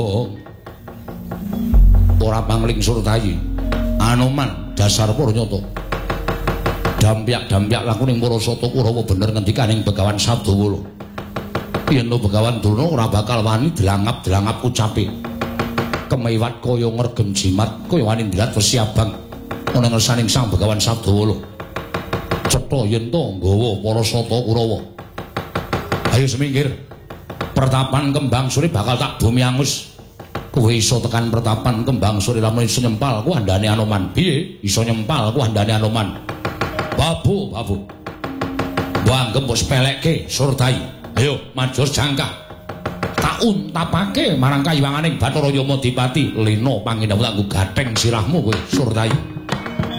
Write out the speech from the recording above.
ora pangling Surtayi. Anoman dasar Purnyata. Dampyak-dampyak lakuning Parasata Kurawa bener ngendikaning Begawan Sadawala. Yen Begawan Drona ora bakal wani delangap-delangap ucape. Kemewat kaya ngregem jimat kaya wani ndilat wesi abang ana ngersaning Sang Begawan Sadawala. Cetha yen to nggawa Parasata Kurawa. Ayo semingkir. Pertapan Kembang Suri bakal tak bumi angus. Kowe iso tekan pertapan Kembang Suri lamun iso nyempal ku andane Anoman. Piye? Iso nyempal ku andane Anoman. Babu. Mbok anggep mbok sepelekke Surtayi. Ayo maju jangkah. Tak untapake marang kayiwanganing Bathara Yamadipati. Lena panginamu tak gatheng sirahmu kowe Surtayi.